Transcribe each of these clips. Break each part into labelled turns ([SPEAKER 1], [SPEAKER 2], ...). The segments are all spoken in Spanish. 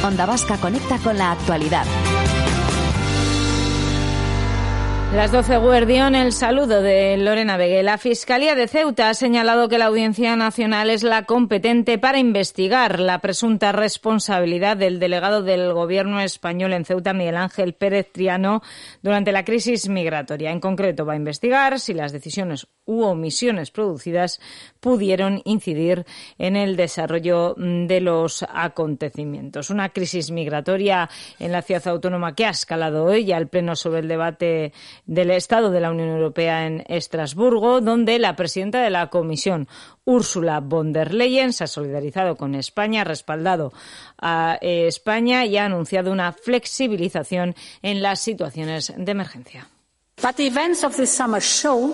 [SPEAKER 1] Onda Vasca conecta con la actualidad.
[SPEAKER 2] Las 12 Guardión, el saludo de Lorena Vegué. La Fiscalía de Ceuta ha señalado que la Audiencia Nacional es la competente para investigar la presunta responsabilidad del delegado del Gobierno español en Ceuta, Miguel Ángel Pérez Triano, durante la crisis migratoria. En concreto, va a investigar si las decisiones u omisiones producidas pudieron incidir en el desarrollo de los acontecimientos. Una crisis migratoria en la ciudad autónoma que ha escalado hoy ya el pleno sobre el debate del Estado de la Unión Europea en Estrasburgo, donde la presidenta de la Comisión, Ursula von der Leyen, se ha solidarizado con España, ha respaldado a España y ha anunciado una flexibilización en las situaciones de emergencia.
[SPEAKER 3] But the events of this summer show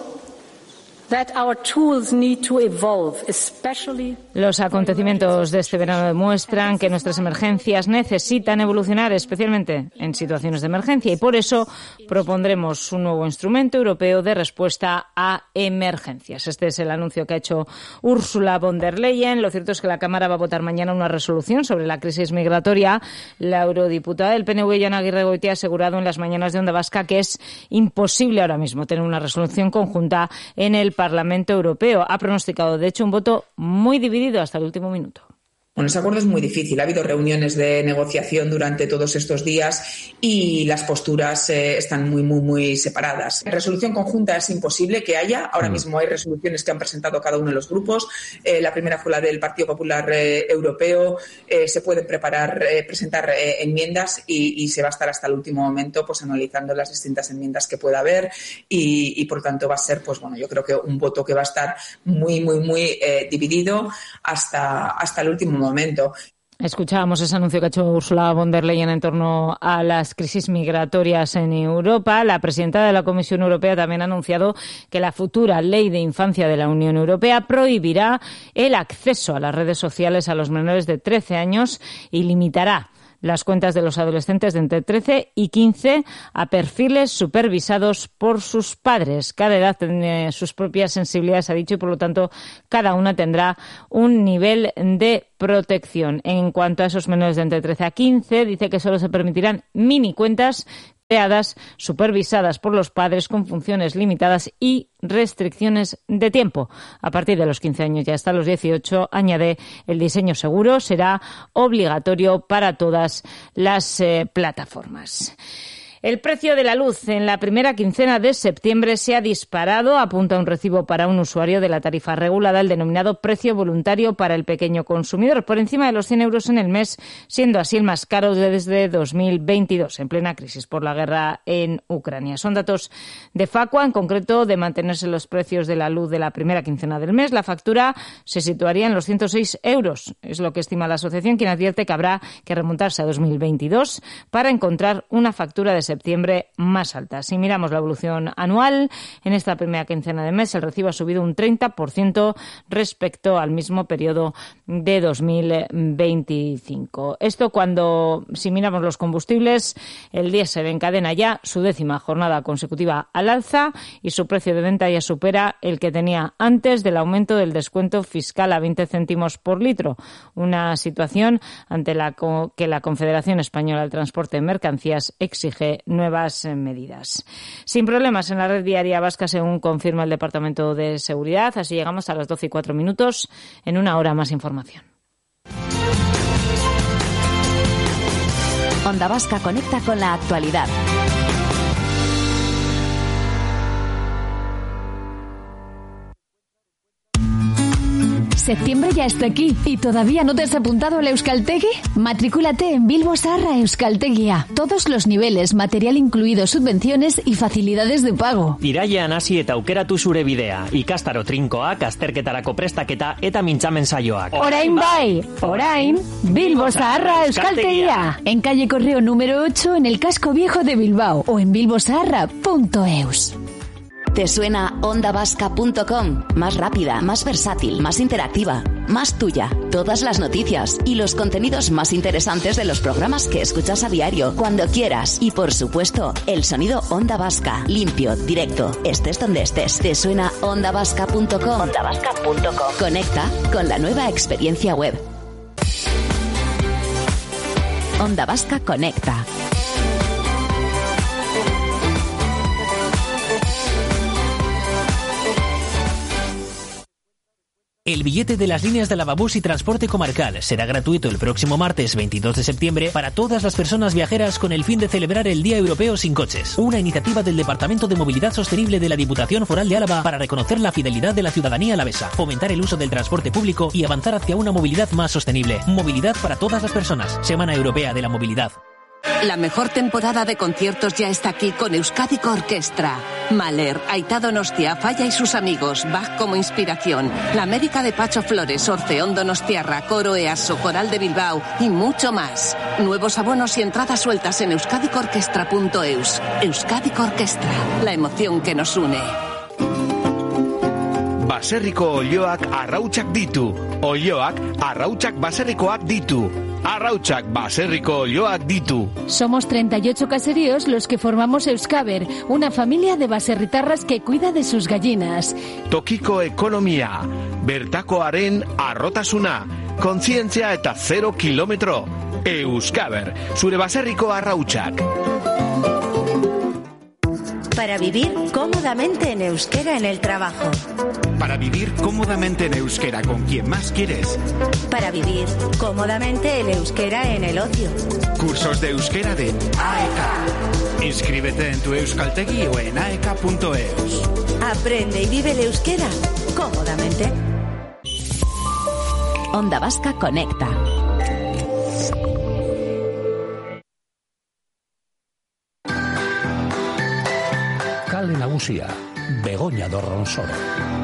[SPEAKER 3] that our tools need to evolve, especially.
[SPEAKER 2] Los acontecimientos de este verano demuestran que nuestras emergencias necesitan evolucionar, especialmente en situaciones de emergencia, y por eso propondremos un nuevo instrumento europeo de respuesta a emergencias. Este es el anuncio que ha hecho Ursula von der Leyen. Lo cierto es que la Cámara va a votar mañana una resolución sobre la crisis migratoria. La eurodiputada del PNV, Jon Aguirre-Goitia, ha asegurado en las mañanas de Onda Vasca que es imposible ahora mismo tener una resolución conjunta en el Parlamento Europeo. Ha pronosticado, de hecho, un voto muy dividido hasta el último minuto.
[SPEAKER 4] Bueno, ese acuerdo es muy difícil. Ha habido reuniones de negociación durante todos estos días y las posturas están muy separadas. Resolución conjunta es imposible que haya. Ahora mismo hay resoluciones que han presentado cada uno de los grupos. La primera fue la del Partido Popular Europeo. Se pueden presentar enmiendas y se va a estar hasta el último momento pues analizando las distintas enmiendas que pueda haber y por tanto va a ser, pues bueno, yo creo que un voto que va a estar muy dividido hasta el último momento.
[SPEAKER 2] Escuchábamos ese anuncio que ha hecho Ursula von der Leyen en torno a las crisis migratorias en Europa. La presidenta de la Comisión Europea también ha anunciado que la futura ley de infancia de la Unión Europea prohibirá el acceso a las redes sociales a los menores de 13 años y limitará las cuentas de los adolescentes de entre 13 y 15 a perfiles supervisados por sus padres. Cada edad tiene sus propias sensibilidades, ha dicho, y por lo tanto cada una tendrá un nivel de protección. En cuanto a esos menores de entre 13 a 15, dice que solo se permitirán mini cuentas creadas, supervisadas por los padres con funciones limitadas y restricciones de tiempo. A partir de los 15 años y hasta los 18, añade, el diseño seguro será obligatorio para todas las plataformas. El precio de la luz en la primera quincena de septiembre se ha disparado, apunta un recibo para un usuario de la tarifa regulada, el denominado precio voluntario para el pequeño consumidor, por encima de los 100 euros en el mes, siendo así el más caro desde 2022, en plena crisis por la guerra en Ucrania. Son datos de Facua, en concreto, de mantenerse los precios de la luz de la primera quincena del mes. La factura se situaría en los 106 euros, es lo que estima la asociación, quien advierte que habrá que remontarse a 2022 para encontrar una factura de septiembre más alta. Si miramos la evolución anual, en esta primera quincena de mes el recibo ha subido un 30% respecto al mismo periodo de 2025. Esto cuando, si miramos los combustibles, el diésel encadena ya su 10ª jornada consecutiva al alza y su precio de venta ya supera el que tenía antes del aumento del descuento fiscal a 20 céntimos por litro. Una situación ante la que la Confederación Española del Transporte de Mercancías exige nuevas medidas. Sin problemas en la red viaria vasca, según confirma el Departamento de Seguridad. Así llegamos a las 12:04. En una hora más información.
[SPEAKER 1] Onda Vasca conecta con la actualidad.
[SPEAKER 5] Septiembre ya está aquí y todavía no te has apuntado al Euskaltegi. Matrículate en Bilbo Zaharra Euskaltegia. Todos los niveles, material incluido, subvenciones y facilidades de pago.
[SPEAKER 6] Irailean hasi eta aukeratu zure bidea. Ikastaro trinkoak, azterketarako prestaketa eta mintzamen saioak.
[SPEAKER 5] Orain bai, orain, Bilbo Zaharra Euskaltegia. En calle Correo número 8 en el casco viejo de Bilbao o en bilbozarra.eus.
[SPEAKER 1] ¿Te suena ondavasca.com? Más rápida, más versátil, más interactiva, más tuya. Todas las noticias y los contenidos más interesantes de los programas que escuchas a diario, cuando quieras. Y por supuesto, el sonido Onda Vasca. Limpio, directo, estés donde estés. ¿Te suena ondavasca.com? Ondavasca.com. Conecta con la nueva experiencia web. Onda Vasca Conecta.
[SPEAKER 7] El billete de las líneas de Lavabús y transporte comarcal será gratuito el próximo martes 22 de septiembre para todas las personas viajeras con el fin de celebrar el Día Europeo sin Coches, una iniciativa del Departamento de Movilidad Sostenible de la Diputación Foral de Álava para reconocer la fidelidad de la ciudadanía alavesa, fomentar el uso del transporte público y avanzar hacia una movilidad más sostenible. Movilidad para todas las personas. Semana Europea de la Movilidad.
[SPEAKER 8] La mejor temporada de conciertos ya está aquí con Euskadiko Orkestra. Mahler, Aitá Donostia, Falla y sus amigos, Bach como inspiración, La América de Pacho Flores, Orfeón Donostiarra, Coro EASO, Coral de Bilbao y mucho más. Nuevos abonos y entradas sueltas en euskadikorkestra.eus. Euskadiko Orkestra, la emoción que nos une.
[SPEAKER 9] Baserriko olioak arrautsak ditu. Olioak arrautsak baserrikoak ditu. Arrautsak baserriko olioak ditu.
[SPEAKER 5] Somos 38 caseríos los que formamos Euskaber, una familia de baserritarras que cuida de sus gallinas.
[SPEAKER 9] Tokiko ekonomia, bertakoaren arrotasuna, kontzientzia eta 0 kilometro. Euskaber, zure baserriko arrautsak.
[SPEAKER 10] Para vivir cómodamente en euskera en el trabajo.
[SPEAKER 11] Para vivir cómodamente en euskera con quien más quieres.
[SPEAKER 10] Para vivir cómodamente el euskera en el ocio.
[SPEAKER 11] Cursos de euskera de AEK. Inscríbete en tu euskaltegi o en aek.eus.
[SPEAKER 10] Aprende y vive el euskera cómodamente.
[SPEAKER 1] Onda Vasca Conecta.
[SPEAKER 12] Kale Nagusia, Begoña Dorronsoro.